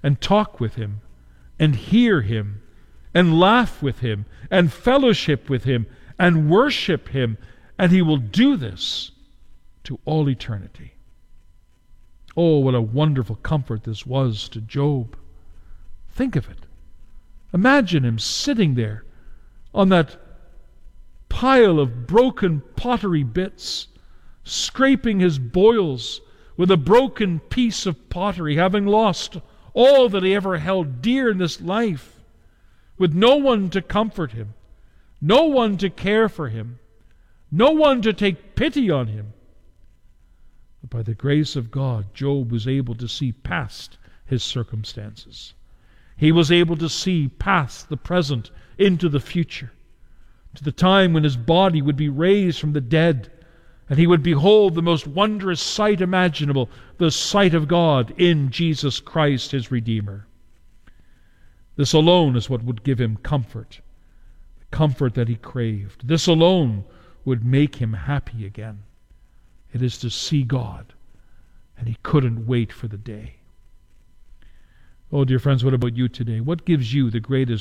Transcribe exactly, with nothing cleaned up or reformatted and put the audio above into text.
and talk with Him and hear Him and laugh with Him and fellowship with Him and worship Him, and He will do this to all eternity. Oh, what a wonderful comfort this was to Job. Think of it. Imagine him sitting there on that pile of broken pottery bits, scraping his boils with a broken piece of pottery, having lost all that he ever held dear in this life, with no one to comfort him, no one to care for him, no one to take pity on him. But by the grace of God, Job was able to see past his circumstances. He was able to see past the present into the future, to the time when his body would be raised from the dead, and he would behold the most wondrous sight imaginable, the sight of God in Jesus Christ, his Redeemer. This alone is what would give him comfort, the comfort that he craved. This alone would make him happy again. It is to see God, and he couldn't wait for the day. Oh, dear friends, what about you today? What gives you the greatest